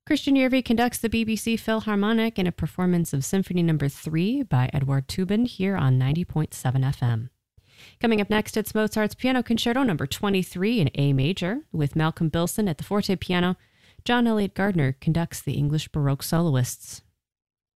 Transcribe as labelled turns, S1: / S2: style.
S1: Christian Yerby conducts the BBC Philharmonic in a performance of Symphony No. 3 by Eduard Toubin here on 90.7 FM. Coming up next, it's Mozart's Piano Concerto No. 23 in A major, with Malcolm Bilson at the forte piano. John Elliott Gardner conducts the English Baroque soloists.